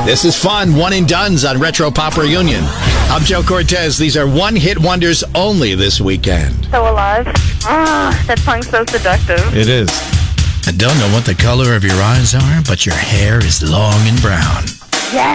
This is fun. One and dones on Retro Pop Reunion. I'm Joe Cortez. These are one-hit wonders only this weekend. So Alive. That song's so seductive. It is. I don't know what the color of your eyes are, but your hair is long and brown.